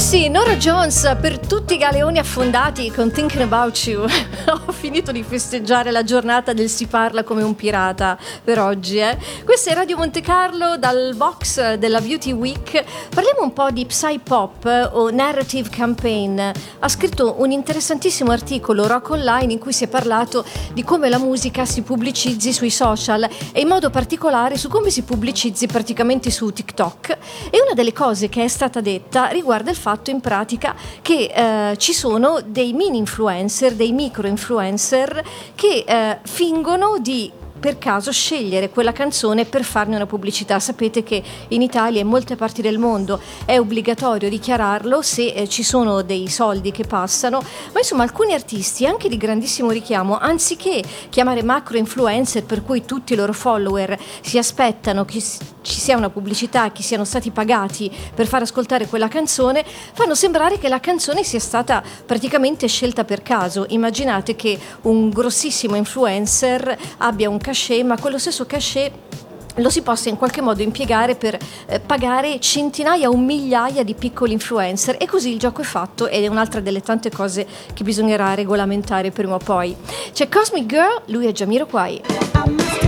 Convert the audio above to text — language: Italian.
Sì, Norah Jones per tutti i galeoni affondati con Thinking About You. Ho finito di festeggiare la giornata del si parla come un pirata per oggi. Questa è Radio Monte Carlo dal box della Beauty Week. Parliamo un po' di Psy-Pop o Narrative Campaign. Ha scritto un interessantissimo articolo Rock Online in cui si è parlato di come la musica si pubblicizzi sui social e in modo particolare su come si pubblicizzi praticamente su TikTok. E una delle cose che è stata detta riguarda il fatto in pratica che ci sono dei mini influencer, dei micro influencer che fingono di per caso scegliere quella canzone per farne una pubblicità. Sapete che in Italia e in molte parti del mondo è obbligatorio dichiararlo se ci sono dei soldi che passano, ma insomma alcuni artisti anche di grandissimo richiamo, anziché chiamare macro influencer per cui tutti i loro follower si aspettano che ci sia una pubblicità, che siano stati pagati per far ascoltare quella canzone, fanno sembrare che la canzone sia stata praticamente scelta per caso. Immaginate che un grossissimo influencer abbia un cachet, ma quello stesso cachet lo si possa in qualche modo impiegare per pagare centinaia o migliaia di piccoli influencer, e così il gioco è fatto, ed è un'altra delle tante cose che bisognerà regolamentare prima o poi. C'è Cosmic Girl, lui è Jamiroquai.